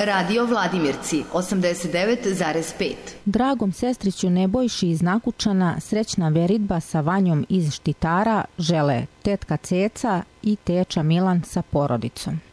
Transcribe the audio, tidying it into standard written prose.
Radio Vladimirci 89,5. Dragom sestriću Nebojši iz Nakučana srećna veritba sa Vanjom iz Štitara žele tetka Ceca i teča Milan sa porodicom.